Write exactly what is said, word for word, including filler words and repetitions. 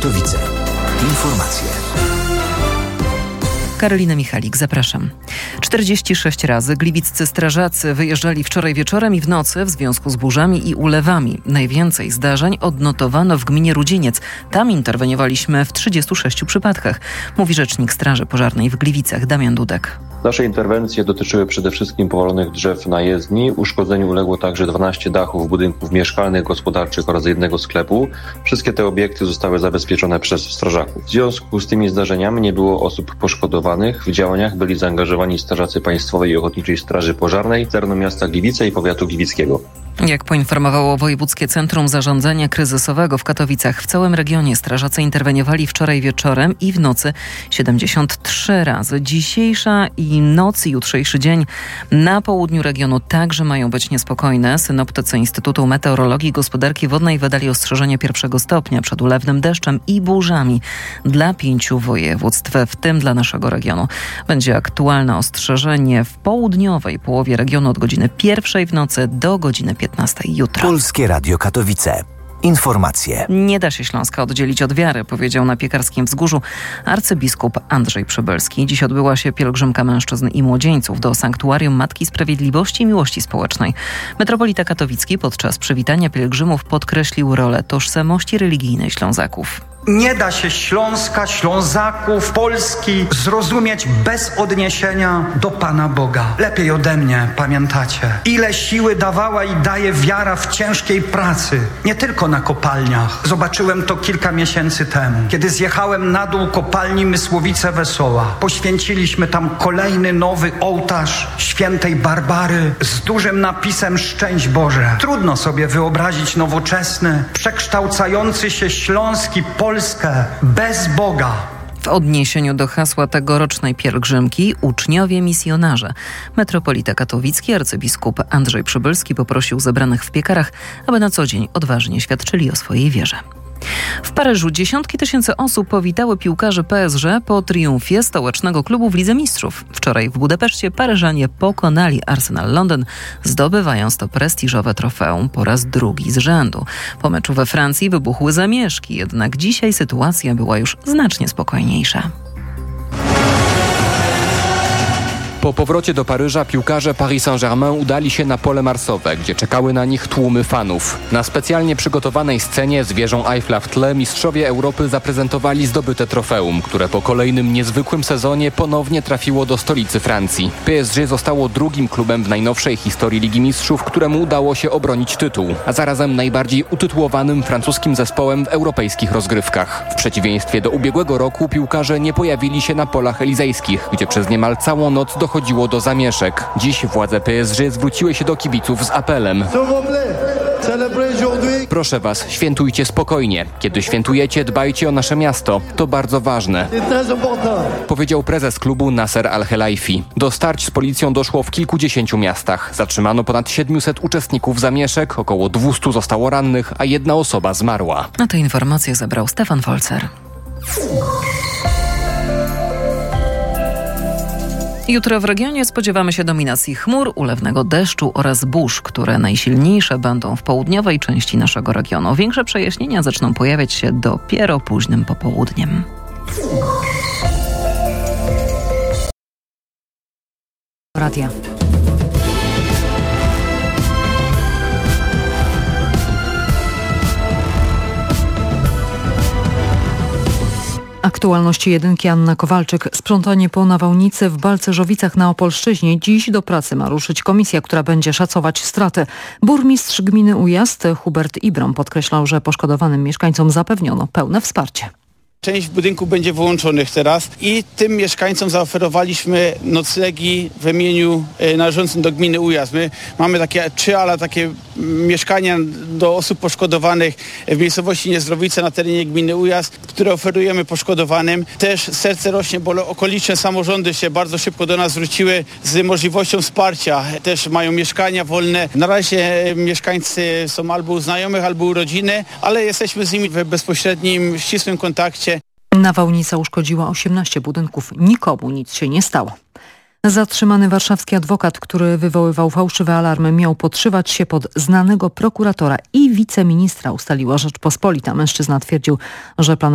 Katowice. Informacje. Karolina Michalik, zapraszam. czterdzieści sześć razy gliwiccy strażacy wyjeżdżali wczoraj wieczorem i w nocy w związku z burzami i ulewami. Najwięcej zdarzeń odnotowano w gminie Rudzieniec. Tam interweniowaliśmy w trzydziestu sześciu przypadkach, mówi rzecznik Straży Pożarnej w Gliwicach Damian Dudek. Nasze interwencje dotyczyły przede wszystkim powalonych drzew na jezdni. Uszkodzeniu uległo także dwanaście dachów budynków mieszkalnych, gospodarczych oraz jednego sklepu. Wszystkie te obiekty zostały zabezpieczone przez strażaków. W związku z tymi zdarzeniami nie było osób poszkodowanych. W działaniach byli zaangażowani strażacy Państwowej i Ochotniczej Straży Pożarnej z terenu miasta Gliwice i powiatu gliwickiego. Jak poinformowało Wojewódzkie Centrum Zarządzania Kryzysowego w Katowicach, w całym regionie strażacy interweniowali wczoraj wieczorem i w nocy siedemdziesiąt trzy razy. Dzisiejsza i noc i jutrzejszy dzień na południu regionu także mają być niespokojne. Synoptycy Instytutu Meteorologii i Gospodarki Wodnej wydali ostrzeżenie pierwszego stopnia przed ulewnym deszczem i burzami dla pięciu województw, w tym dla naszego regionu. Będzie aktualne ostrzeżenie w południowej połowie regionu od godziny pierwszej w nocy do godziny piętnastej jutro. Polskie Radio Katowice. Informacje. Nie da się Śląska oddzielić od wiary, powiedział na Piekarskim Wzgórzu arcybiskup Andrzej Przybylski. Dziś odbyła się pielgrzymka mężczyzn i młodzieńców do Sanktuarium Matki Sprawiedliwości i Miłości Społecznej. Metropolita katowicki podczas przywitania pielgrzymów podkreślił rolę tożsamości religijnej Ślązaków. Nie da się Śląska, Ślązaków, Polski zrozumieć bez odniesienia do Pana Boga. Lepiej ode mnie pamiętacie, ile siły dawała i daje wiara w ciężkiej pracy, nie tylko na kopalniach. Zobaczyłem to kilka miesięcy temu, kiedy zjechałem na dół kopalni Mysłowice-Wesoła. Poświęciliśmy tam kolejny nowy ołtarz świętej Barbary z dużym napisem Szczęść Boże. Trudno sobie wyobrazić nowoczesny, przekształcający się śląski Polski Polskę bez Boga. W odniesieniu do hasła tegorocznej pielgrzymki uczniowie misjonarze. Metropolita katowicki arcybiskup Andrzej Przybylski poprosił zebranych w Piekarach, aby na co dzień odważnie świadczyli o swojej wierze. W Paryżu dziesiątki tysięcy osób powitały piłkarzy P S G po triumfie stołecznego klubu w Lidze Mistrzów. Wczoraj w Budapeszcie Paryżanie pokonali Arsenal Londyn, zdobywając to prestiżowe trofeum po raz drugi z rzędu. Po meczu we Francji wybuchły zamieszki, jednak dzisiaj sytuacja była już znacznie spokojniejsza. Po powrocie do Paryża piłkarze Paris Saint-Germain udali się na pole marsowe, gdzie czekały na nich tłumy fanów. Na specjalnie przygotowanej scenie z wieżą Eiffla w tle mistrzowie Europy zaprezentowali zdobyte trofeum, które po kolejnym niezwykłym sezonie ponownie trafiło do stolicy Francji. P S G zostało drugim klubem w najnowszej historii Ligi Mistrzów, któremu udało się obronić tytuł, a zarazem najbardziej utytułowanym francuskim zespołem w europejskich rozgrywkach. W przeciwieństwie do ubiegłego roku piłkarze nie pojawili się na polach elizejskich, gdzie przez niemal całą noc dochodziło Chodziło do zamieszek. Dziś władze P S G zwróciły się do kibiców z apelem. Proszę was, świętujcie spokojnie. Kiedy świętujecie, dbajcie o nasze miasto. To bardzo ważne. Powiedział prezes klubu Nasser Al-Khelaifi. Do starć z policją doszło w kilkudziesięciu miastach. Zatrzymano ponad siedmiuset uczestników zamieszek, około dwustu zostało rannych, a jedna osoba zmarła. A te informacje zebrał Stefan Folzer. Jutro w regionie spodziewamy się dominacji chmur, ulewnego deszczu oraz burz, które najsilniejsze będą w południowej części naszego regionu. Większe przejaśnienia zaczną pojawiać się dopiero późnym popołudniem. Radia. Aktualności jedynki Anna Kowalczyk. Sprzątanie po nawałnicy w Balcerzowicach na Opolszczyźnie. Dziś do pracy ma ruszyć komisja, która będzie szacować straty. Burmistrz gminy Ujazd Hubert Ibrom podkreślał, że poszkodowanym mieszkańcom zapewniono pełne wsparcie. Część budynków będzie wyłączonych teraz i tym mieszkańcom zaoferowaliśmy noclegi w imieniu należącym do gminy Ujazd. My mamy takie trzy ala, takie mieszkania do osób poszkodowanych w miejscowości Niezdrowice na terenie gminy Ujazd, które oferujemy poszkodowanym. Też serce rośnie, bo okoliczne samorządy się bardzo szybko do nas zwróciły z możliwością wsparcia. Też mają mieszkania wolne. Na razie mieszkańcy są albo u znajomych, albo u rodziny, ale jesteśmy z nimi w bezpośrednim, ścisłym kontakcie. Nawałnica uszkodziła osiemnaście budynków. Nikomu nic się nie stało. Zatrzymany warszawski adwokat, który wywoływał fałszywe alarmy, miał podszywać się pod znanego prokuratora i wiceministra, ustaliła Rzeczpospolita. Mężczyzna twierdził, że planował